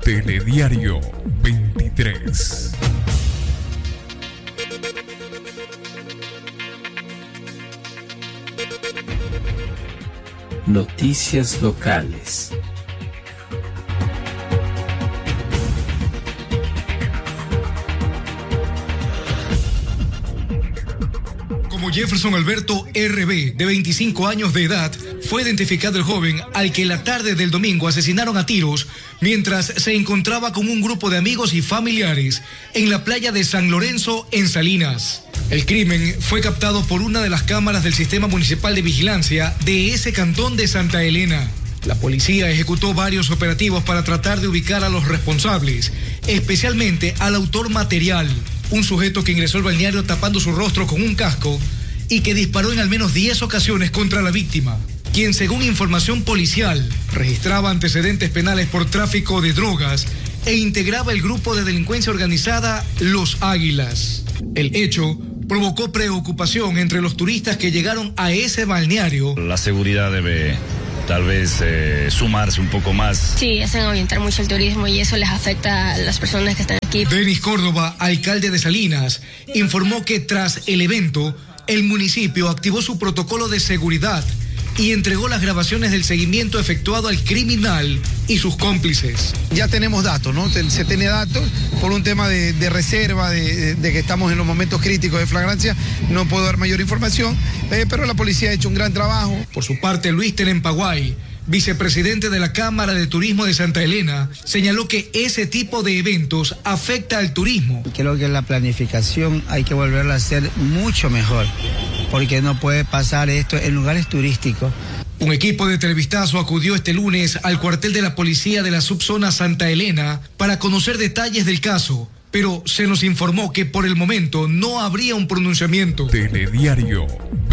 Telediario 23. Noticias locales. Como Jefferson Alberto R.B., de 25 años de edad, fue identificado el joven al que la tarde del domingo asesinaron a tiros mientras se encontraba con un grupo de amigos y familiares en la playa de San Lorenzo, en Salinas. El crimen fue captado por una de las cámaras del Sistema Municipal de Vigilancia de ese cantón de Santa Elena. La policía ejecutó varios operativos para tratar de ubicar a los responsables, especialmente al autor material, un sujeto que ingresó al balneario tapando su rostro con un casco y que disparó en al menos 10 ocasiones contra la víctima, quien, según información policial, registraba antecedentes penales por tráfico de drogas e integraba el grupo de delincuencia organizada Los Águilas. El hecho provocó preocupación entre los turistas que llegaron a ese balneario. La seguridad debe tal vez sumarse un poco más. Sí, hacen aumentar mucho el turismo y eso les afecta a las personas que están aquí. Denis Córdoba, alcalde de Salinas, informó que tras el evento, el municipio activó su protocolo de seguridad y entregó las grabaciones del seguimiento efectuado al criminal y sus cómplices. Ya tenemos datos, ¿no? Se tiene datos por un tema de reserva, de que estamos en los momentos críticos de flagrancia. No puedo dar mayor información, pero la policía ha hecho un gran trabajo. Por su parte, Luis Tenempaguay, vicepresidente de la Cámara de Turismo de Santa Elena, señaló que ese tipo de eventos afecta al turismo. Creo que la planificación hay que volverla a hacer mucho mejor, porque no puede pasar esto en lugares turísticos. Un equipo de Televistazo acudió este lunes al cuartel de la policía de la subzona Santa Elena para conocer detalles del caso, pero se nos informó que por el momento no habría un pronunciamiento. Telediario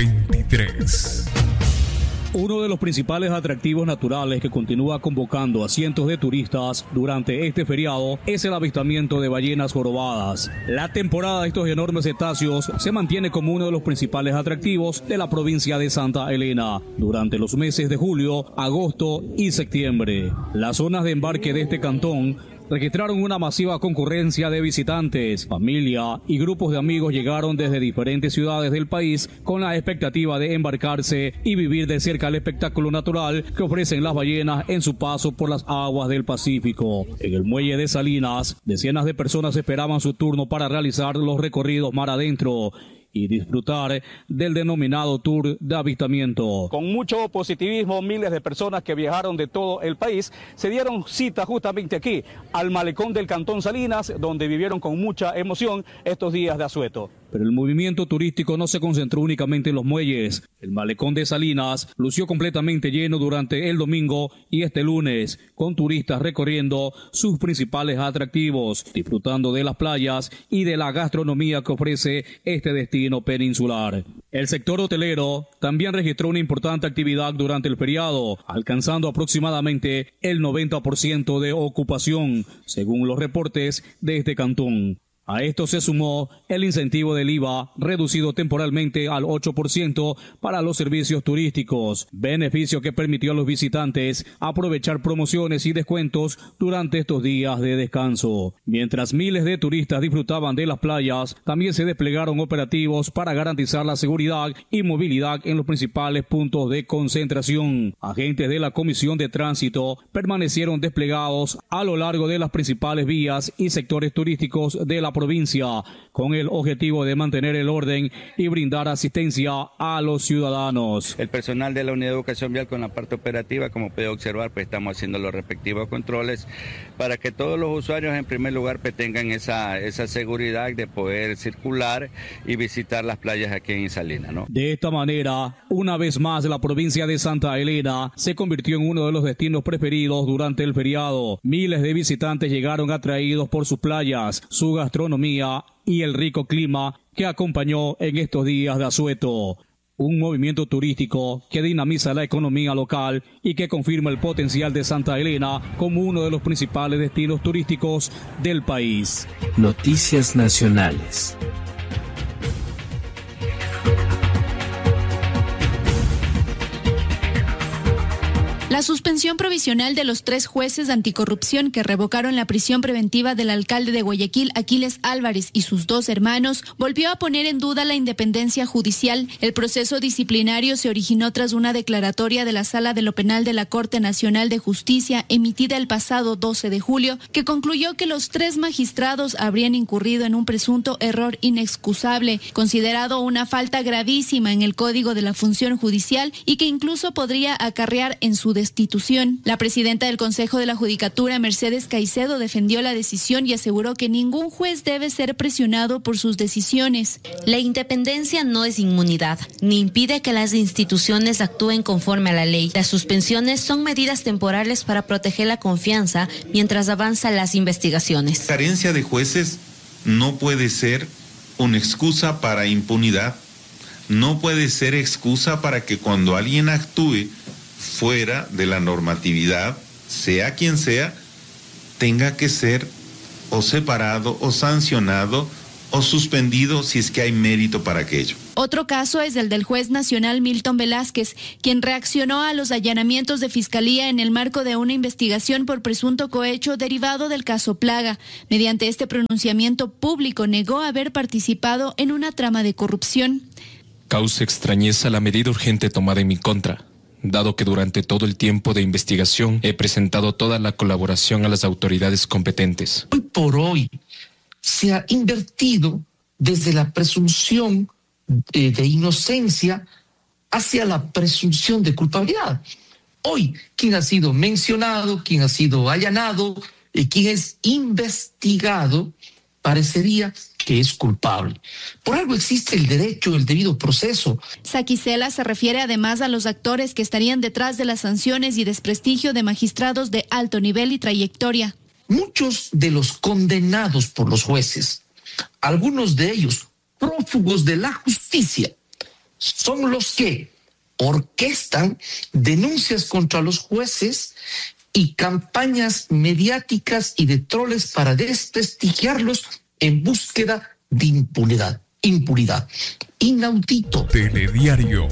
23. Uno de los principales atractivos naturales que continúa convocando a cientos de turistas durante este feriado es el avistamiento de ballenas jorobadas. La temporada de estos enormes cetáceos se mantiene como uno de los principales atractivos de la provincia de Santa Elena durante los meses de julio, agosto y septiembre. Las zonas de embarque de este cantón registraron una masiva concurrencia de visitantes. Familia y grupos de amigos llegaron desde diferentes ciudades del país con la expectativa de embarcarse y vivir de cerca el espectáculo natural que ofrecen las ballenas en su paso por las aguas del Pacífico. En el muelle de Salinas, decenas de personas esperaban su turno para realizar los recorridos mar adentro y disfrutar del denominado tour de avistamiento. Con mucho positivismo, miles de personas que viajaron de todo el país se dieron cita justamente aquí, al malecón del Cantón Salinas, donde vivieron con mucha emoción estos días de asueto. Pero el movimiento turístico no se concentró únicamente en los muelles. El malecón de Salinas lució completamente lleno durante el domingo y este lunes, con turistas recorriendo sus principales atractivos, disfrutando de las playas y de la gastronomía que ofrece este destino peninsular. El sector hotelero también registró una importante actividad durante el feriado, alcanzando aproximadamente el 90% de ocupación, según los reportes de este cantón. A esto se sumó el incentivo del IVA, reducido temporalmente al 8% para los servicios turísticos, beneficio que permitió a los visitantes aprovechar promociones y descuentos durante estos días de descanso. Mientras miles de turistas disfrutaban de las playas, también se desplegaron operativos para garantizar la seguridad y movilidad en los principales puntos de concentración. Agentes de la Comisión de Tránsito permanecieron desplegados a lo largo de las principales vías y sectores turísticos de la provincia, con el objetivo de mantener el orden y brindar asistencia a los ciudadanos. El personal de la Unidad de Educación Vial con la parte operativa, como puede observar, pues estamos haciendo los respectivos controles para que todos los usuarios en primer lugar pues tengan esa seguridad de poder circular y visitar las playas aquí en Salinas, ¿no? De esta manera, una vez más la provincia de Santa Elena se convirtió en uno de los destinos preferidos durante el feriado. Miles de visitantes llegaron atraídos por sus playas, su gastronomía y el rico clima que acompañó en estos días de asueto. Un movimiento turístico que dinamiza la economía local y que confirma el potencial de Santa Elena como uno de los principales destinos turísticos del país. Noticias nacionales. La suspensión provisional de los 3 jueces anticorrupción que revocaron la prisión preventiva del alcalde de Guayaquil, Aquiles Álvarez, y sus 2 hermanos, volvió a poner en duda la independencia judicial. El proceso disciplinario se originó tras una declaratoria de la Sala de lo Penal de la Corte Nacional de Justicia emitida el pasado 12 de julio, que concluyó que los 3 magistrados habrían incurrido en un presunto error inexcusable, considerado una falta gravísima en el Código de la Función Judicial y que incluso podría acarrear en su destitución. La presidenta del Consejo de la Judicatura, Mercedes Caicedo, defendió la decisión y aseguró que ningún juez debe ser presionado por sus decisiones. La independencia no es inmunidad, ni impide que las instituciones actúen conforme a la ley. Las suspensiones son medidas temporales para proteger la confianza mientras avanzan las investigaciones. La carencia de jueces no puede ser una excusa para impunidad, no puede ser excusa para que cuando alguien actúe fuera de la normatividad, sea quien sea, tenga que ser o separado o sancionado o suspendido si es que hay mérito para aquello. Otro caso es el del juez nacional Milton Velázquez, quien reaccionó a los allanamientos de Fiscalía en el marco de una investigación por presunto cohecho derivado del caso Plaga. Mediante este pronunciamiento público negó haber participado en una trama de corrupción. Causa extrañeza la medida urgente tomada en mi contra, dado que durante todo el tiempo de investigación he presentado toda la colaboración a las autoridades competentes. Hoy por hoy se ha invertido desde la presunción de inocencia hacia la presunción de culpabilidad. Hoy, quien ha sido mencionado, quien ha sido allanado, quien es investigado, parecería que es culpable. Por algo existe el derecho, el debido proceso. Saquicela se refiere además a los actores que estarían detrás de las sanciones y desprestigio de magistrados de alto nivel y trayectoria. Muchos de los condenados por los jueces, algunos de ellos prófugos de la justicia, son los que orquestan denuncias contra los jueces y campañas mediáticas y de troles para desprestigiarlos en búsqueda de impunidad. Inaudito. Telediario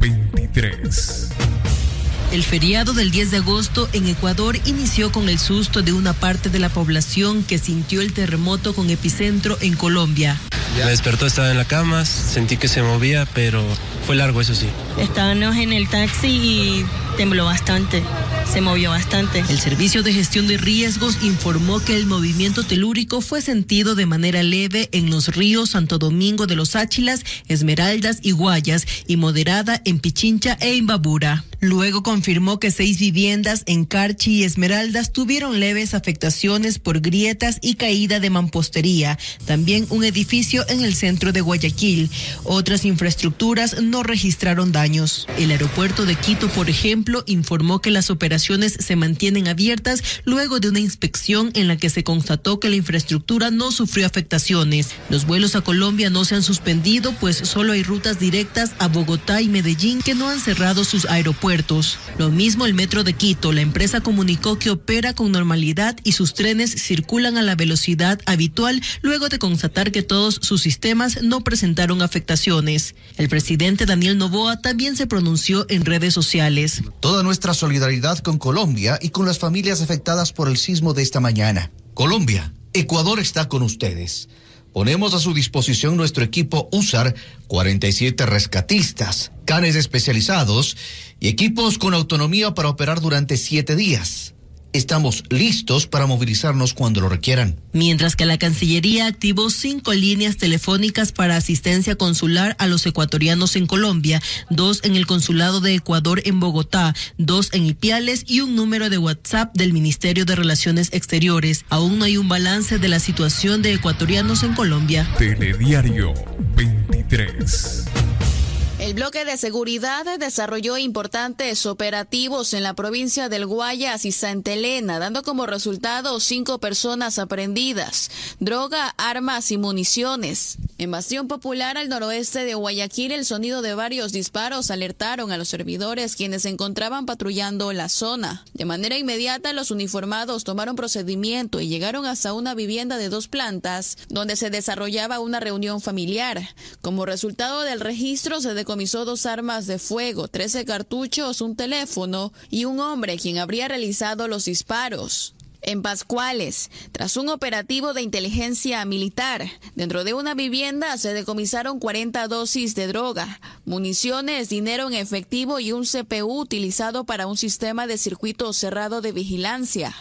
23. El feriado del 10 de agosto en Ecuador inició con el susto de una parte de la población que sintió el terremoto con epicentro en Colombia. Me despertó, estaba en la cama, sentí que se movía, pero fue largo, eso sí. Estábamos en el taxi y tembló bastante, se movió bastante. El Servicio de Gestión de Riesgos informó que el movimiento telúrico fue sentido de manera leve en los ríos Santo Domingo de los Áchilas, Esmeraldas y Guayas y moderada en Pichincha e Imbabura. Luego confirmó que 6 viviendas en Carchi y Esmeraldas tuvieron leves afectaciones por grietas y caída de mampostería. También un edificio en el centro de Guayaquil. Otras infraestructuras no registraron daños. El aeropuerto de Quito, por ejemplo, informó que las operaciones se mantienen abiertas luego de una inspección en la que se constató que la infraestructura no sufrió afectaciones. Los vuelos a Colombia no se han suspendido, pues solo hay rutas directas a Bogotá y Medellín que no han cerrado sus aeropuertos. Lo mismo el Metro de Quito. La empresa comunicó que opera con normalidad y sus trenes circulan a la velocidad habitual luego de constatar que todos sus sistemas no presentaron afectaciones. El presidente Daniel Noboa también se pronunció en redes sociales. Toda nuestra solidaridad con Colombia y con las familias afectadas por el sismo de esta mañana. Colombia, Ecuador está con ustedes. Ponemos a su disposición nuestro equipo USAR, 47 rescatistas, canes especializados y equipos con autonomía para operar durante 7 días. Estamos listos para movilizarnos cuando lo requieran. Mientras que la Cancillería activó 5 líneas telefónicas para asistencia consular a los ecuatorianos en Colombia, 2 en el Consulado de Ecuador en Bogotá, 2 en Ipiales y un número de WhatsApp del Ministerio de Relaciones Exteriores. Aún no hay un balance de la situación de ecuatorianos en Colombia. Telediario 23. El bloque de seguridad desarrolló importantes operativos en la provincia del Guayas y Santa Elena, dando como resultado 5 personas aprehendidas, droga, armas y municiones. En Bastión Popular, al noroeste de Guayaquil, el sonido de varios disparos alertaron a los servidores quienes se encontraban patrullando la zona. De manera inmediata, los uniformados tomaron procedimiento y llegaron hasta una vivienda de 2 plantas, donde se desarrollaba una reunión familiar. Como resultado del registro, se decomisó 2 armas de fuego, 13 cartuchos, un teléfono y un hombre quien habría realizado los disparos. En Pascuales, tras un operativo de inteligencia militar, dentro de una vivienda se decomisaron 40 dosis de droga, municiones, dinero en efectivo y un CPU utilizado para un sistema de circuito cerrado de vigilancia.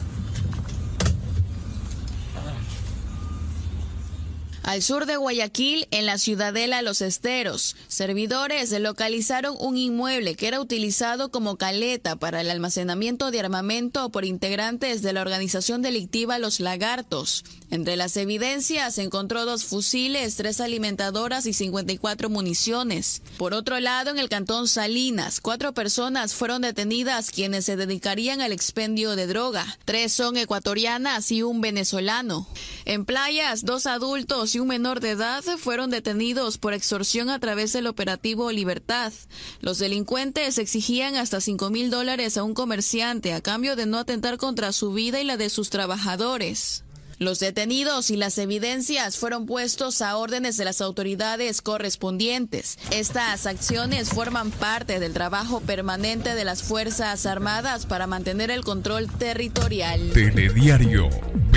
Al sur de Guayaquil, en la ciudadela Los Esteros, servidores localizaron un inmueble que era utilizado como caleta para el almacenamiento de armamento por integrantes de la organización delictiva Los Lagartos. Entre las evidencias se encontró 2 fusiles, 3 alimentadoras y 54 municiones. Por otro lado, en el cantón Salinas, 4 personas fueron detenidas quienes se dedicarían al expendio de droga. 3 son ecuatorianas y un venezolano. En Playas, 2 adultos y un menor de edad fueron detenidos por extorsión a través del operativo Libertad. Los delincuentes exigían hasta $5,000 a un comerciante a cambio de no atentar contra su vida y la de sus trabajadores. Los detenidos y las evidencias fueron puestos a órdenes de las autoridades correspondientes. Estas acciones forman parte del trabajo permanente de las Fuerzas Armadas para mantener el control territorial. Telediario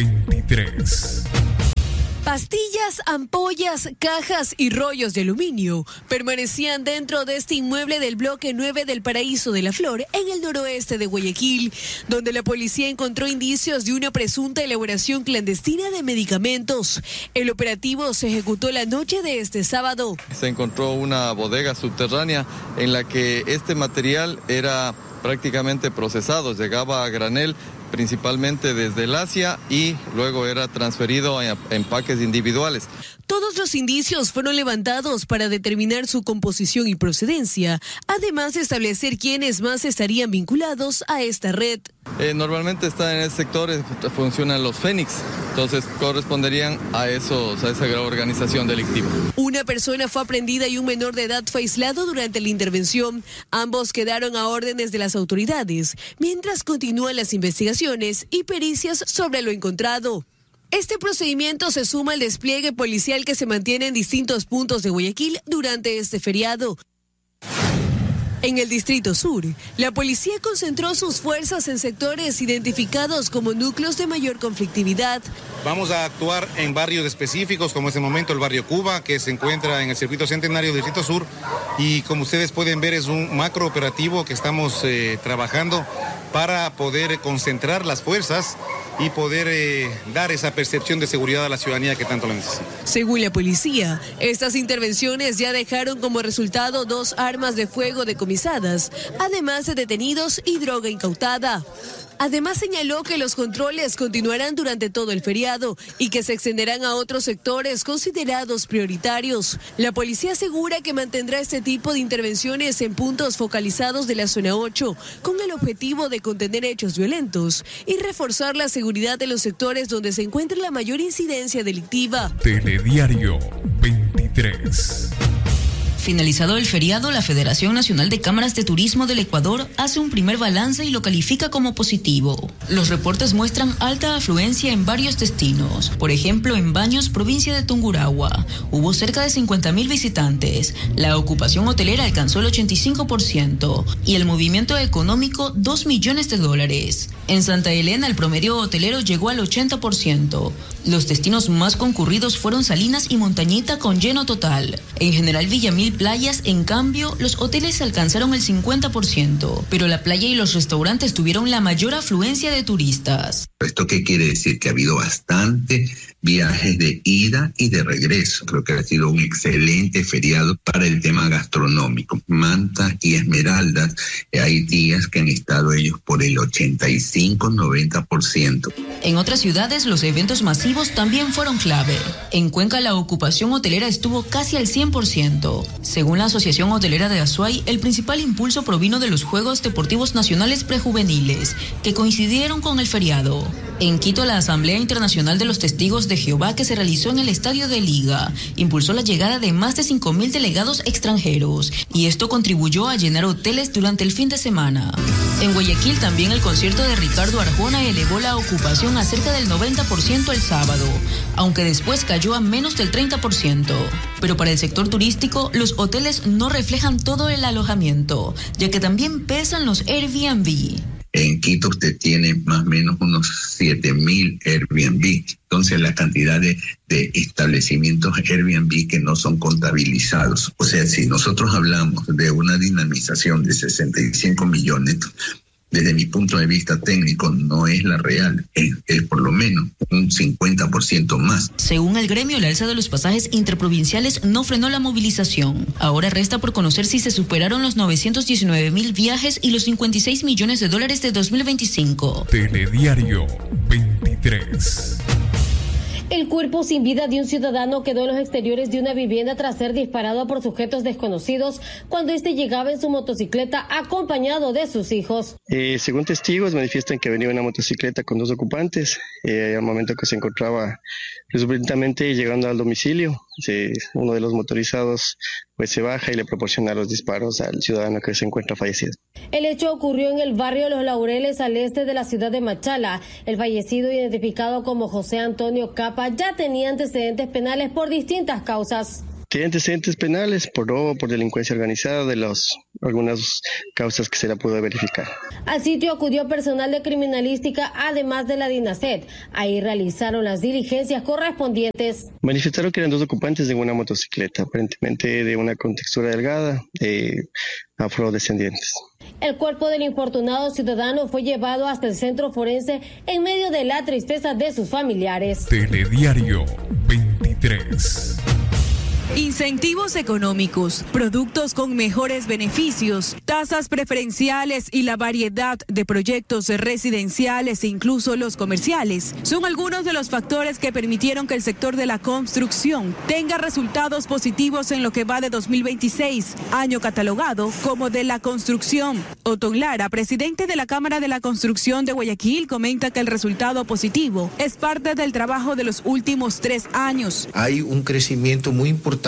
23. Pastillas, ampollas, cajas y rollos de aluminio permanecían dentro de este inmueble del bloque 9 del Paraíso de la Flor, en el noroeste de Guayaquil, donde la policía encontró indicios de una presunta elaboración clandestina de medicamentos. El operativo se ejecutó la noche de este sábado. Se encontró una bodega subterránea en la que este material era prácticamente procesado, llegaba a granel principalmente desde el Asia y luego era transferido a empaques individuales. Todos los indicios fueron levantados para determinar su composición y procedencia, además de establecer quiénes más estarían vinculados a esta red. Normalmente está en el sector, funcionan los Fénix, entonces corresponderían a esa gran organización delictiva. Una persona fue aprendida y un menor de edad fue aislado durante la intervención. Ambos quedaron a órdenes de las autoridades, mientras continúan las investigaciones y pericias sobre lo encontrado. Este procedimiento se suma al despliegue policial que se mantiene en distintos puntos de Guayaquil durante este feriado. En el Distrito Sur, la policía concentró sus fuerzas en sectores identificados como núcleos de mayor conflictividad. Vamos a actuar en barrios específicos, como en este momento el barrio Cuba, que se encuentra en el circuito centenario del Distrito Sur, y como ustedes pueden ver es un macro operativo que estamos trabajando para poder concentrar las fuerzas y poder dar esa percepción de seguridad a la ciudadanía que tanto lo necesita. Según la policía, estas intervenciones ya dejaron como resultado 2 armas de fuego decomisadas, además de detenidos y droga incautada. Además señaló que los controles continuarán durante todo el feriado y que se extenderán a otros sectores considerados prioritarios. La policía asegura que mantendrá este tipo de intervenciones en puntos focalizados de la zona 8 con el objetivo de contener hechos violentos y reforzar la seguridad de los sectores donde se encuentra la mayor incidencia delictiva. Telediario 23. Finalizado el feriado, la Federación Nacional de Cámaras de Turismo del Ecuador hace un primer balance y lo califica como positivo. Los reportes muestran alta afluencia en varios destinos. Por ejemplo, en Baños, provincia de Tungurahua, hubo cerca de 50,000 visitantes. La ocupación hotelera alcanzó el 85% y el movimiento económico $2 millones. En Santa Elena, el promedio hotelero llegó al 80%. Los destinos más concurridos fueron Salinas y Montañita con lleno total. En General Villamil Playas, en cambio, los hoteles alcanzaron el 50%, pero la playa y los restaurantes tuvieron la mayor afluencia de turistas. ¿Esto qué quiere decir? Que ha habido bastante viajes de ida y de regreso. Creo que ha sido un excelente feriado para el tema gastronómico. Manta y Esmeraldas, hay días que han estado ellos por el 85-90%. En otras ciudades, los eventos masivos también fueron clave. En Cuenca, la ocupación hotelera estuvo casi al 100%. Según la Asociación Hotelera de Azuay, el principal impulso provino de los Juegos Deportivos Nacionales Prejuveniles, que coincidieron con el feriado. En Quito, la Asamblea Internacional de los Testigos de Jehová, que se realizó en el Estadio de Liga, impulsó la llegada de más de 5.000 delegados extranjeros, y esto contribuyó a llenar hoteles durante el fin de semana. En Guayaquil también el concierto de Ricardo Arjona elevó la ocupación a cerca del 90% el sábado, aunque después cayó a menos del 30%. Pero para el sector turístico, los hoteles no reflejan todo el alojamiento, ya que también pesan los Airbnb. En Quito usted tiene más o menos unos 7.000 Airbnb. Entonces la cantidad de establecimientos Airbnb que no son contabilizados. O sea, si nosotros hablamos de una dinamización de 65 millones, desde mi punto de vista técnico no es la real, es por lo menos un 50% más. Según el gremio, la alza de los pasajes interprovinciales no frenó la movilización. Ahora resta por conocer si se superaron los 919.000 viajes y los 56 millones de dólares de 2025. Telediario 23. El cuerpo sin vida de un ciudadano quedó en los exteriores de una vivienda tras ser disparado por sujetos desconocidos cuando este llegaba en su motocicleta acompañado de sus hijos. Según testigos, manifiestan que venía una motocicleta con 2 ocupantes. Al momento que se encontraba súbitamente llegando al domicilio, uno de los motorizados se baja y le proporciona los disparos al ciudadano que se encuentra fallecido. El hecho ocurrió en el barrio Los Laureles, al este de la ciudad de Machala. El fallecido, identificado como José Antonio Capa, ya tenía antecedentes penales por distintas causas. Tiene antecedentes penales por robo, por delincuencia organizada, algunas causas que se la pudo verificar. Al sitio acudió personal de criminalística, además de la DINASET. Ahí realizaron las diligencias correspondientes. Manifestaron que eran 2 ocupantes de una motocicleta, aparentemente de una contextura delgada, afrodescendientes. El cuerpo del infortunado ciudadano fue llevado hasta el centro forense en medio de la tristeza de sus familiares. Telediario 23. Incentivos económicos, productos con mejores beneficios, tasas preferenciales y la variedad de proyectos residenciales e incluso los comerciales son algunos de los factores que permitieron que el sector de la construcción tenga resultados positivos en lo que va de 2026, año catalogado como de la construcción. Otón Lara, presidente de la Cámara de la Construcción de Guayaquil, comenta que el resultado positivo es parte del trabajo de los últimos 3 años. Hay un crecimiento muy importante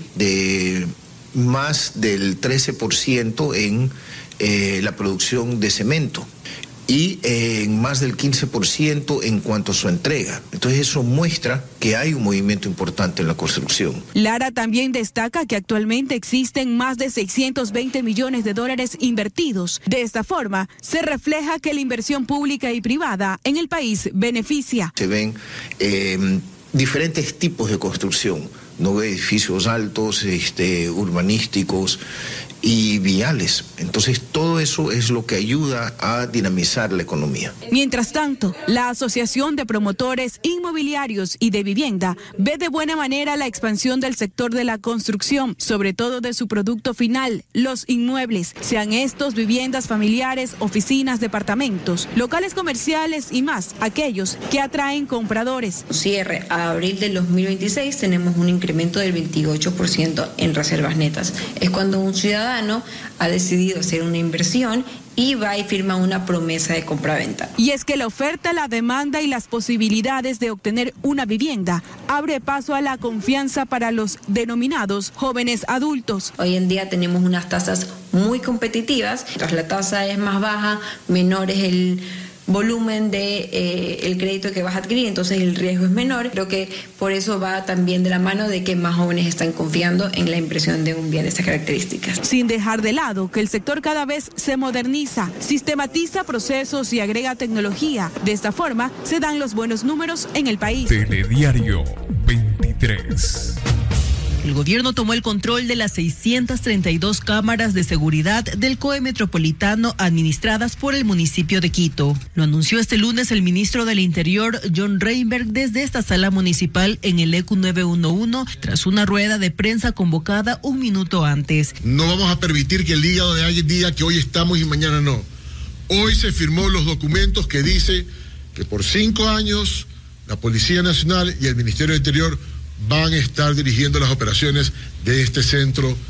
de más del 13% en la producción de cemento y en más del 15% en cuanto a su entrega. Entonces eso muestra que hay un movimiento importante en la construcción. Lara también destaca que actualmente existen más de 620 millones de dólares invertidos. De esta forma, se refleja que la inversión pública y privada en el país beneficia. Se ven diferentes tipos de construcción, no edificios altos, urbanísticos y viales. Entonces todo eso es lo que ayuda a dinamizar la economía. Mientras tanto, la Asociación de Promotores Inmobiliarios y de Vivienda ve de buena manera la expansión del sector de la construcción, sobre todo de su producto final, los inmuebles, sean estos viviendas familiares, oficinas, departamentos, locales comerciales y más, aquellos que atraen compradores. Cierre a abril del 2026 tenemos un incremento del 28% en reservas netas. Es cuando un ciudadano ha decidido hacer una inversión y va y firma una promesa de compraventa. Y es que la oferta, la demanda y las posibilidades de obtener una vivienda abre paso a la confianza para los denominados jóvenes adultos. Hoy en día tenemos unas tasas muy competitivas. Mientras la tasa es más baja, menor es el volumen de el crédito que vas a adquirir, entonces el riesgo es menor. Creo que por eso va también de la mano de que más jóvenes están confiando en la impresión de un bien de estas características. Sin dejar de lado que el sector cada vez se moderniza, sistematiza procesos y agrega tecnología. De esta forma se dan los buenos números en el país. Telediario 23. El gobierno tomó el control de las 632 cámaras de seguridad del COE Metropolitano administradas por el municipio de Quito. Lo anunció este lunes el ministro del Interior, John Reinberg, desde esta sala municipal en el ECU 911, tras una rueda de prensa convocada un minuto antes. No vamos a permitir que el hígado de alguien diga que hoy estamos y mañana no. Hoy se firmó los documentos que dice que por 5 años la Policía Nacional y el Ministerio del Interior van a estar dirigiendo las operaciones de este centro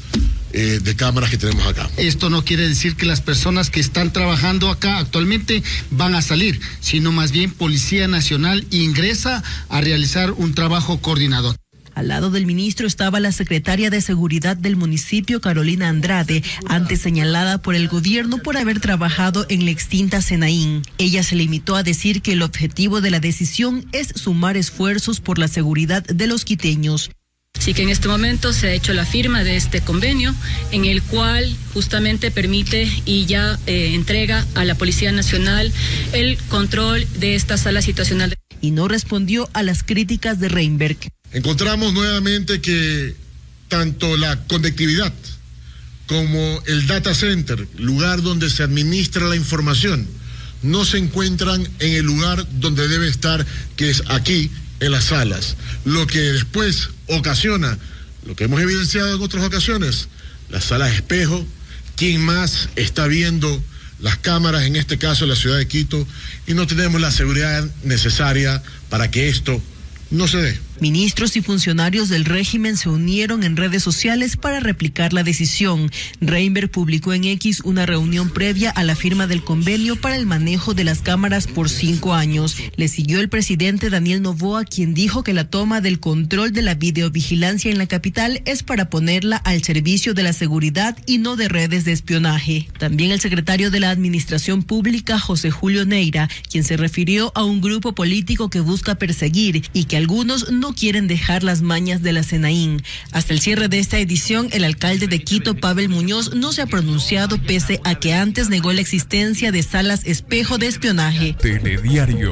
de cámaras que tenemos acá. Esto no quiere decir que las personas que están trabajando acá actualmente van a salir, sino más bien Policía Nacional ingresa a realizar un trabajo coordinado. Al lado del ministro estaba la secretaria de Seguridad del municipio, Carolina Andrade, antes señalada por el gobierno por haber trabajado en la extinta Senaín. Ella se limitó a decir que el objetivo de la decisión es sumar esfuerzos por la seguridad de los quiteños. Así que en este momento se ha hecho la firma de este convenio en el cual justamente permite y ya entrega a la Policía Nacional el control de esta sala situacional. Y no respondió a las críticas de Reinberg. Encontramos nuevamente que tanto la conectividad como el data center, lugar donde se administra la información, no se encuentran en el lugar donde debe estar, que es aquí, en las salas. Lo que después ocasiona, lo que hemos evidenciado en otras ocasiones, las salas espejo, quién más está viendo las cámaras, en este caso en la ciudad de Quito, y no tenemos la seguridad necesaria para que esto no se dé. Ministros y funcionarios del régimen se unieron en redes sociales para replicar la decisión. Reinberg publicó en X una reunión previa a la firma del convenio para el manejo de las cámaras por 5 años. Le siguió el presidente Daniel Noboa, quien dijo que la toma del control de la videovigilancia en la capital es para ponerla al servicio de la seguridad y no de redes de espionaje. También el secretario de la Administración Pública, José Julio Neira, quien se refirió a un grupo político que busca perseguir y que algunos no quieren dejar las mañas de la Senaín. Hasta el cierre de esta edición, el alcalde de Quito, Pavel Muñoz, no se ha pronunciado pese a que antes negó la existencia de salas espejo de espionaje. Telediario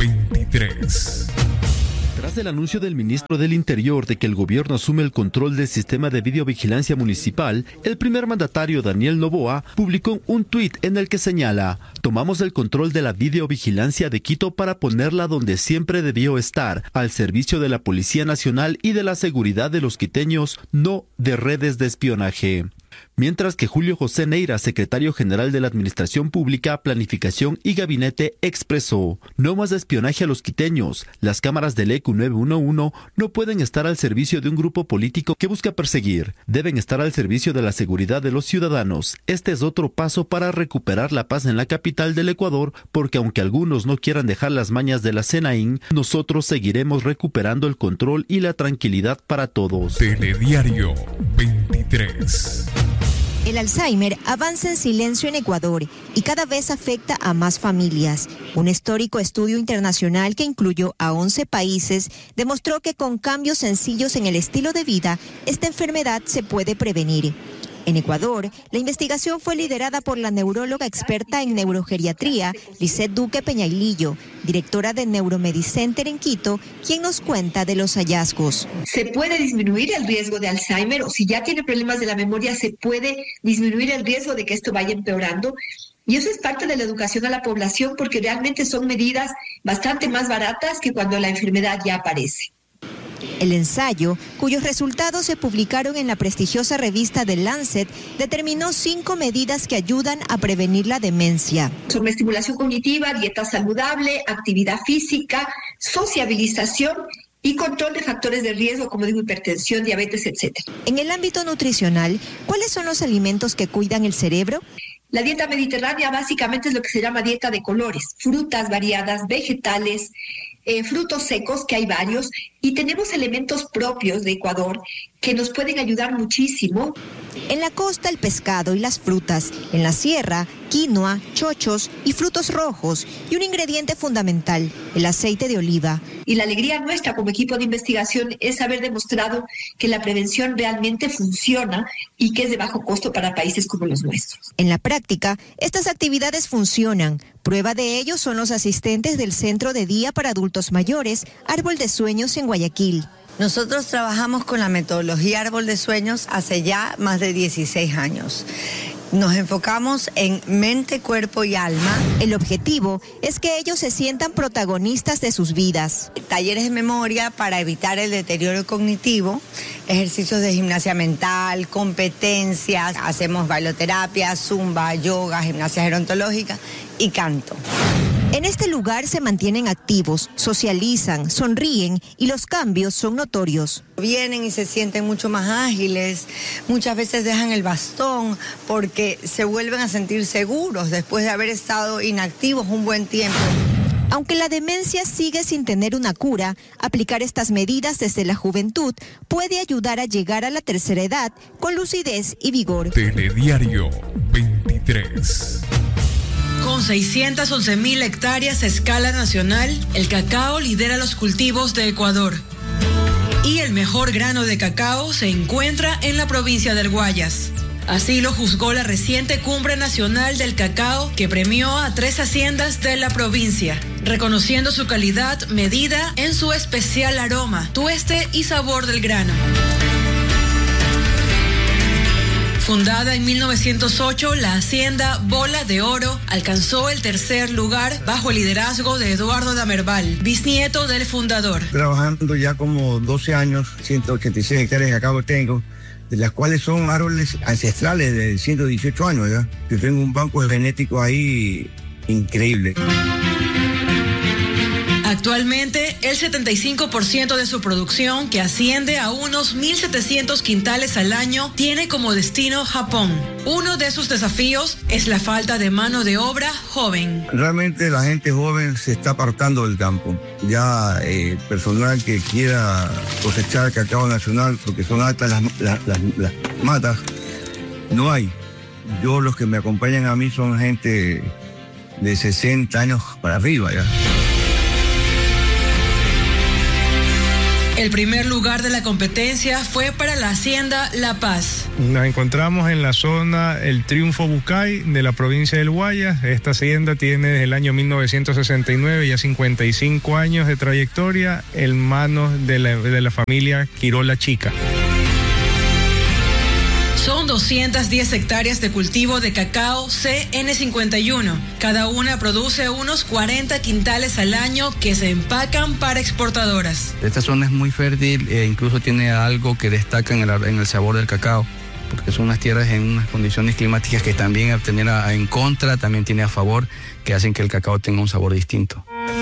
23. Tras el anuncio del ministro del Interior de que el gobierno asume el control del sistema de videovigilancia municipal, el primer mandatario Daniel Noboa publicó un tuit en el que señala: tomamos el control de la videovigilancia de Quito para ponerla donde siempre debió estar, al servicio de la Policía Nacional y de la seguridad de los quiteños, no de redes de espionaje. Mientras que Julio José Neira, secretario general de la Administración Pública, Planificación y Gabinete, expresó: no más espionaje a los quiteños. Las cámaras del ECU 911 no pueden estar al servicio de un grupo político que busca perseguir. Deben estar al servicio de la seguridad de los ciudadanos. Este es otro paso para recuperar la paz en la capital del Ecuador, porque aunque algunos no quieran dejar las mañas de la Senaín, nosotros seguiremos recuperando el control y la tranquilidad para todos. Telediario 23. El Alzheimer avanza en silencio en Ecuador y cada vez afecta a más familias. Un histórico estudio internacional que incluyó a 11 países demostró que con cambios sencillos en el estilo de vida, esta enfermedad se puede prevenir. En Ecuador, la investigación fue liderada por la neuróloga experta en neurogeriatría, Lisette Duque Peñailillo, directora de Neuromedicenter en Quito, quien nos cuenta de los hallazgos. Se puede disminuir el riesgo de Alzheimer, o si ya tiene problemas de la memoria, se puede disminuir el riesgo de que esto vaya empeorando. Y eso es parte de la educación a la población, porque realmente son medidas bastante más baratas que cuando la enfermedad ya aparece. El ensayo, cuyos resultados se publicaron en la prestigiosa revista The Lancet, determinó 5 medidas que ayudan a prevenir la demencia. Son estimulación cognitiva, dieta saludable, actividad física, sociabilización y control de factores de riesgo como digo, hipertensión, diabetes, etc. En el ámbito nutricional, ¿cuáles son los alimentos que cuidan el cerebro? La dieta mediterránea básicamente es lo que se llama dieta de colores, frutas variadas, vegetales, frutos secos, que hay varios, y tenemos elementos propios de Ecuador que nos pueden ayudar muchísimo. En la costa, el pescado y las frutas. En la sierra, quinoa, chochos y frutos rojos. Y un ingrediente fundamental, el aceite de oliva. Y la alegría nuestra como equipo de investigación es haber demostrado que la prevención realmente funciona y que es de bajo costo para países como los nuestros. En la práctica, estas actividades funcionan. Prueba de ello son los asistentes del Centro de Día para Adultos Mayores, Árbol de Sueños en Guayaquil. Nosotros trabajamos con la metodología Árbol de Sueños hace ya más de 16 años. Nos enfocamos en mente, cuerpo y alma. El objetivo es que ellos se sientan protagonistas de sus vidas. Talleres de memoria para evitar el deterioro cognitivo, ejercicios de gimnasia mental, competencias, hacemos bailoterapia, zumba, yoga, gimnasia gerontológica y canto. En este lugar se mantienen activos, socializan, sonríen y los cambios son notorios. Vienen y se sienten mucho más ágiles, muchas veces dejan el bastón porque se vuelven a sentir seguros después de haber estado inactivos un buen tiempo. Aunque la demencia sigue sin tener una cura, aplicar estas medidas desde la juventud puede ayudar a llegar a la tercera edad con lucidez y vigor. Telediario 23. Con 611.000 hectáreas a escala nacional, el cacao lidera los cultivos de Ecuador. Y el mejor grano de cacao se encuentra en la provincia del Guayas. Así lo juzgó la reciente Cumbre Nacional del Cacao, que premió a 3 haciendas de la provincia, reconociendo su calidad medida en su especial aroma, tueste y sabor del grano. Fundada en 1908, la hacienda Bola de Oro alcanzó el tercer lugar bajo el liderazgo de Eduardo Damerval, bisnieto del fundador. Trabajando ya como 12 años, 186 hectáreas de cacao tengo, de las cuales son árboles ancestrales de 118 años, ¿verdad? Yo tengo un banco genético ahí increíble. Actualmente, el 75% de su producción, que asciende a unos 1.700 quintales al año, tiene como destino Japón. Uno de sus desafíos es la falta de mano de obra joven. Realmente la gente joven se está apartando del campo. Ya personal que quiera cosechar cacao nacional, porque son altas las matas, no hay. Los que me acompañan a mí son gente de 60 años para arriba ya. El primer lugar de la competencia fue para la hacienda La Paz. Nos encontramos en la zona El Triunfo Bucay de la provincia del Guayas. Esta hacienda tiene desde el año 1969 ya 55 años de trayectoria en manos de la familia Quirola Chica. Son 210 hectáreas de cultivo de cacao CN51. Cada una produce unos 40 quintales al año que se empacan para exportadoras. Esta zona es muy fértil e incluso tiene algo que destaca en el sabor del cacao, porque son unas tierras en unas condiciones climáticas que también tener en contra, también tiene a favor, que hacen que el cacao tenga un sabor distinto.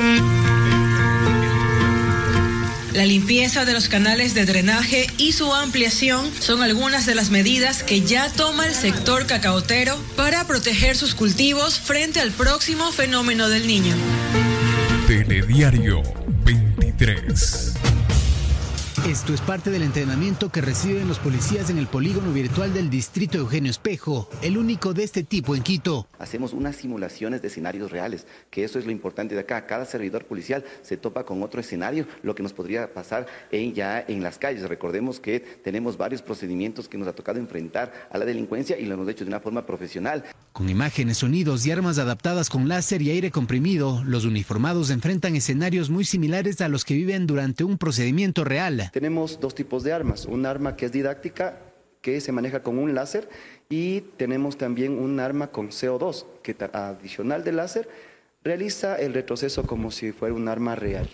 La limpieza de los canales de drenaje y su ampliación son algunas de las medidas que ya toma el sector cacaotero para proteger sus cultivos frente al próximo fenómeno del Niño. Telediario 23. Esto es parte del entrenamiento que reciben los policías en el polígono virtual del distrito Eugenio Espejo, el único de este tipo en Quito. Hacemos unas simulaciones de escenarios reales, que eso es lo importante de acá. Cada servidor policial se topa con otro escenario, lo que nos podría pasar ya en las calles. Recordemos que tenemos varios procedimientos que nos ha tocado enfrentar a la delincuencia y lo hemos hecho de una forma profesional. Con imágenes, sonidos y armas adaptadas con láser y aire comprimido, los uniformados enfrentan escenarios muy similares a los que viven durante un procedimiento real. Tenemos 2 tipos de armas, un arma que es didáctica, que se maneja con un láser, y tenemos también un arma con CO2, que adicional del láser, realiza el retroceso como si fuera un arma real.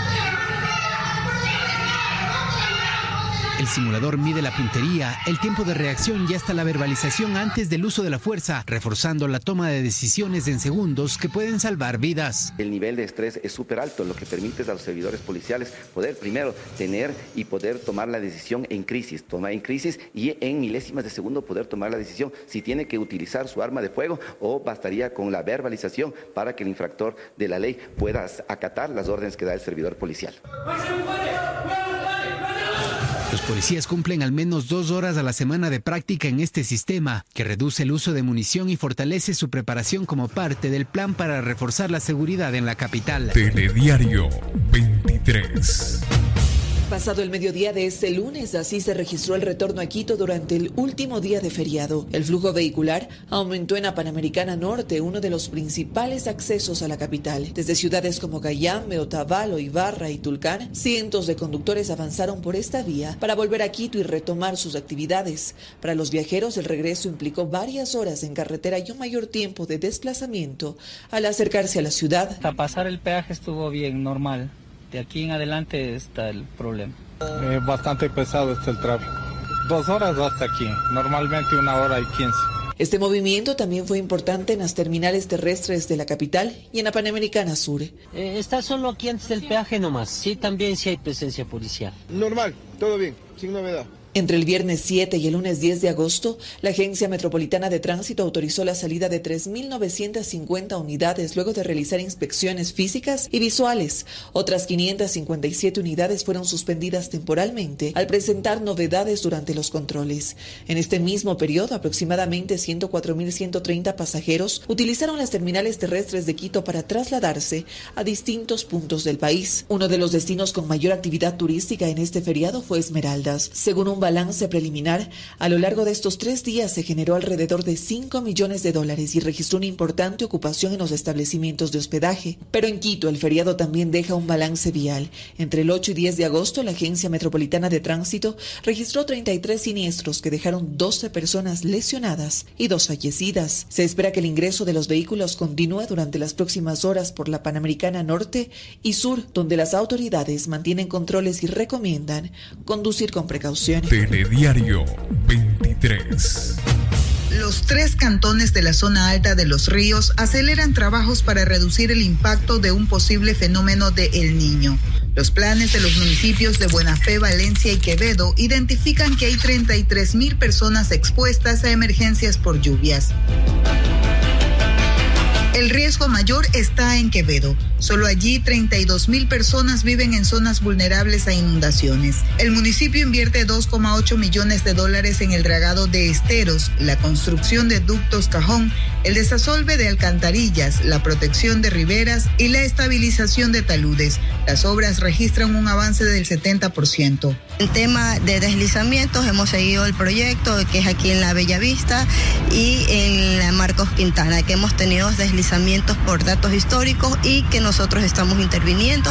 El simulador mide la puntería, el tiempo de reacción y hasta la verbalización antes del uso de la fuerza, reforzando la toma de decisiones en segundos que pueden salvar vidas. El nivel de estrés es súper alto, lo que permite a los servidores policiales poder primero tener y poder tomar la decisión en crisis, y en milésimas de segundo poder tomar la decisión si tiene que utilizar su arma de fuego o bastaría con la verbalización para que el infractor de la ley pueda acatar las órdenes que da el servidor policial. Los policías cumplen al menos 2 horas a la semana de práctica en este sistema, que reduce el uso de munición y fortalece su preparación como parte del plan para reforzar la seguridad en la capital. Telediario 23. Pasado el mediodía de este lunes, así se registró el retorno a Quito durante el último día de feriado. El flujo vehicular aumentó en la Panamericana Norte, uno de los principales accesos a la capital. Desde ciudades como Cayambe, Otavalo, Ibarra y Tulcán, cientos de conductores avanzaron por esta vía para volver a Quito y retomar sus actividades. Para los viajeros, el regreso implicó varias horas en carretera y un mayor tiempo de desplazamiento al acercarse a la ciudad. Hasta pasar el peaje estuvo bien, normal. De aquí en adelante está el problema. Bastante pesado está el tráfico. 2 horas hasta aquí, normalmente 1 hora y 15. Este movimiento también fue importante en las terminales terrestres de la capital y en la Panamericana Sur. Está solo aquí antes del peaje nomás. Sí, también sí hay presencia policial. Normal, todo bien, sin novedad. Entre el viernes 7 y el lunes 10 de agosto, la Agencia Metropolitana de Tránsito autorizó la salida de 3.950 unidades luego de realizar inspecciones físicas y visuales. Otras 557 unidades fueron suspendidas temporalmente al presentar novedades durante los controles. En este mismo periodo, aproximadamente 104.130 pasajeros utilizaron las terminales terrestres de Quito para trasladarse a distintos puntos del país. Uno de los destinos con mayor actividad turística en este feriado fue Esmeraldas. Según un balance preliminar, a lo largo de estos 3 días se generó alrededor de $5 millones y registró una importante ocupación en los establecimientos de hospedaje. Pero en Quito, el feriado también deja un balance vial. Entre el 8 y 10 de agosto, la Agencia Metropolitana de Tránsito registró 33 siniestros que dejaron 12 personas lesionadas y 2 fallecidas. Se espera que el ingreso de los vehículos continúe durante las próximas horas por la Panamericana Norte y Sur, donde las autoridades mantienen controles y recomiendan conducir con precaución. Telediario 23. Los 3 cantones de la zona alta de Los Ríos aceleran trabajos para reducir el impacto de un posible fenómeno de El Niño. Los planes de los municipios de Buena Fe, Valencia y Quevedo identifican que hay 33.000 personas expuestas a emergencias por lluvias. El riesgo mayor está en Quevedo. Solo allí 32.000 personas viven en zonas vulnerables a inundaciones. El municipio invierte $2,8 millones en el dragado de esteros, la construcción de ductos cajón, el desasolve de alcantarillas, la protección de riberas y la estabilización de taludes. Las obras registran un avance del 70%. En tema de deslizamientos hemos seguido el proyecto que es aquí en la Bellavista y en la Marcos Quintana, que hemos tenido deslizamientos por datos históricos y que nosotros estamos interviniendo.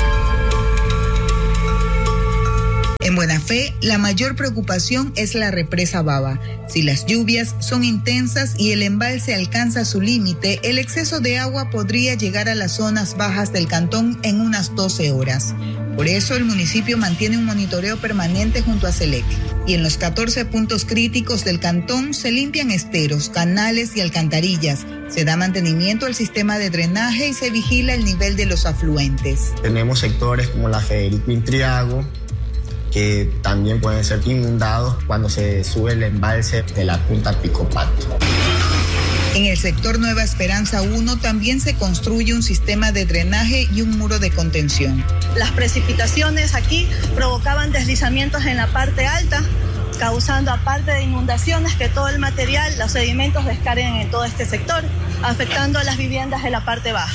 En Buena Fe, la mayor preocupación es la represa Baba. Si las lluvias son intensas y el embalse alcanza su límite, el exceso de agua podría llegar a las zonas bajas del cantón en unas 12 horas. Por eso, el municipio mantiene un monitoreo permanente junto a SELEC. Y en los 14 puntos críticos del cantón se limpian esteros, canales y alcantarillas. Se da mantenimiento al sistema de drenaje y se vigila el nivel de los afluentes. Tenemos sectores como la Federico Intriago, que también pueden ser inundados cuando se sube el embalse de la Punta Picopato. En el sector Nueva Esperanza 1 también se construye un sistema de drenaje y un muro de contención. Las precipitaciones aquí provocaban deslizamientos en la parte alta, causando, aparte de inundaciones, que todo el material, los sedimentos descarguen en todo este sector, afectando a las viviendas de la parte baja.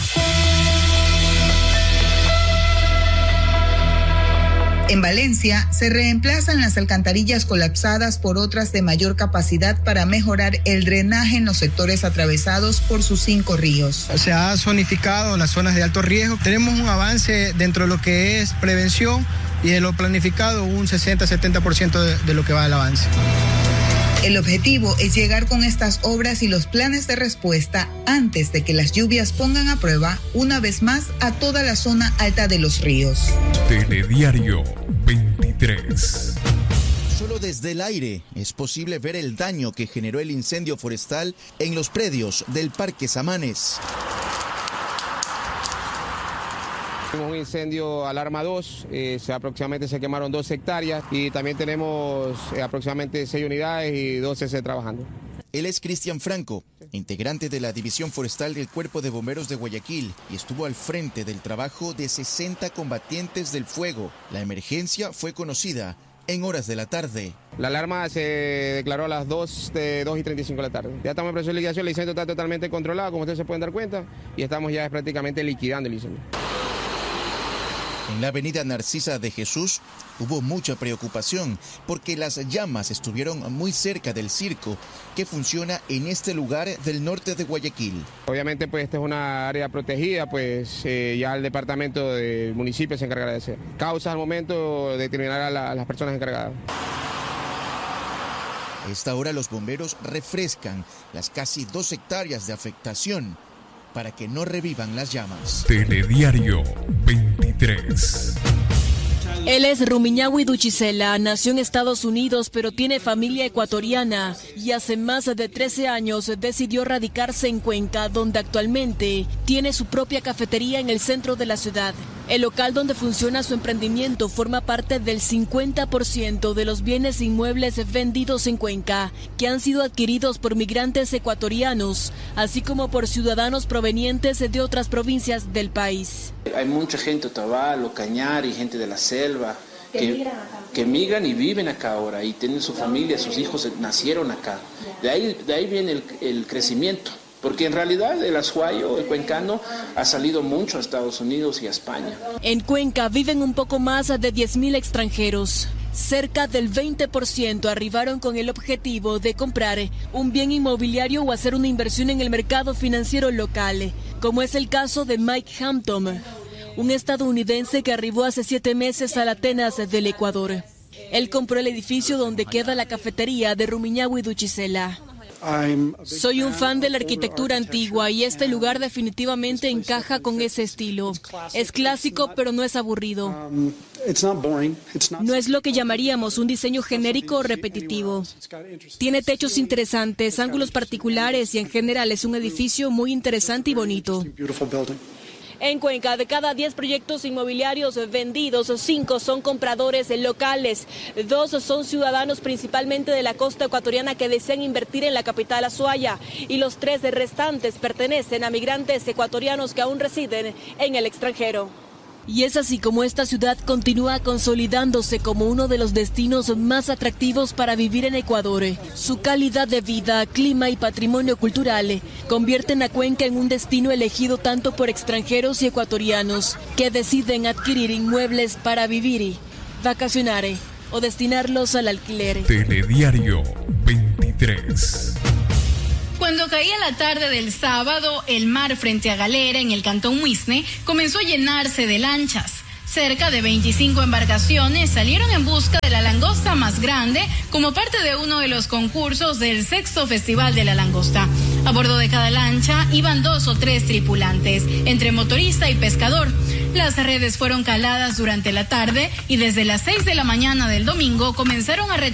En Valencia, se reemplazan las alcantarillas colapsadas por otras de mayor capacidad para mejorar el drenaje en los sectores atravesados por sus 5 ríos. Se ha zonificado las zonas de alto riesgo. Tenemos un avance dentro de lo que es prevención y de lo planificado un 60-70% de lo que va al avance. El objetivo es llegar con estas obras y los planes de respuesta antes de que las lluvias pongan a prueba una vez más a toda la zona alta de Los Ríos. Telediario 23. Solo desde el aire es posible ver el daño que generó el incendio forestal en los predios del Parque Samanes. Un incendio alarma 2, aproximadamente se quemaron 2 hectáreas y también tenemos aproximadamente 6 unidades y 12 trabajando. Él es Cristian Franco, integrante de la División Forestal del Cuerpo de Bomberos de Guayaquil y estuvo al frente del trabajo de 60 combatientes del fuego. La emergencia fue conocida en horas de la tarde. La alarma se declaró a las 2:35 de la tarde. Ya estamos en proceso de liquidación, el incendio está totalmente controlado, como ustedes se pueden dar cuenta, y estamos ya prácticamente liquidando el incendio. En la avenida Narcisa de Jesús hubo mucha preocupación porque las llamas estuvieron muy cerca del circo que funciona en este lugar del norte de Guayaquil. Obviamente pues esta es una área protegida, pues ya el departamento del municipio se encargará de hacer. Causa al momento determinar a las personas encargadas. A esta hora los bomberos refrescan las casi 2 hectáreas de afectación para que no revivan las llamas. Telediario 23. Él es Rumiñahui Duchisela, nació en Estados Unidos pero tiene familia ecuatoriana y hace más de 13 años decidió radicarse en Cuenca, donde actualmente tiene su propia cafetería en el centro de la ciudad. El local donde funciona su emprendimiento forma parte del 50% de los bienes inmuebles vendidos en Cuenca, que han sido adquiridos por migrantes ecuatorianos, así como por ciudadanos provenientes de otras provincias del país. Hay mucha gente, Otavalo, Cañari, gente de la selva, que migran y viven acá ahora y tienen su familia, sus hijos nacieron acá. De ahí viene el crecimiento. Porque en realidad el azuayo, el cuencano, ha salido mucho a Estados Unidos y a España. En Cuenca viven un poco más de 10.000 extranjeros. Cerca del 20% arribaron con el objetivo de comprar un bien inmobiliario o hacer una inversión en el mercado financiero local, como es el caso de Mike Hampton, un estadounidense que arribó hace 7 meses a Atenas del Ecuador. Él compró el edificio donde queda la cafetería de Rumiñahui Duchisela. Soy un fan de la arquitectura antigua y este lugar definitivamente encaja con ese estilo. Es clásico, pero no es aburrido. No es lo que llamaríamos un diseño genérico o repetitivo. Tiene techos interesantes, ángulos particulares y en general es un edificio muy interesante y bonito. En Cuenca, de cada 10 proyectos inmobiliarios vendidos, 5 son compradores locales, 2 son ciudadanos principalmente de la costa ecuatoriana que desean invertir en la capital Azuaya y los 3 restantes pertenecen a migrantes ecuatorianos que aún residen en el extranjero. Y es así como esta ciudad continúa consolidándose como uno de los destinos más atractivos para vivir en Ecuador. Su calidad de vida, clima y patrimonio cultural convierten a Cuenca en un destino elegido tanto por extranjeros y ecuatorianos que deciden adquirir inmuebles para vivir, vacacionar o destinarlos al alquiler. Telediario 23. Cuando caía la tarde del sábado, el mar frente a Galera, en el cantón Muisne, comenzó a llenarse de lanchas. Cerca de 25 embarcaciones salieron en busca de la langosta más grande como parte de uno de los concursos del 6º Festival de la Langosta. A bordo de cada lancha iban 2 o 3 tripulantes, entre motorista y pescador. Las redes fueron caladas durante la tarde y desde las 6 de la mañana del domingo comenzaron a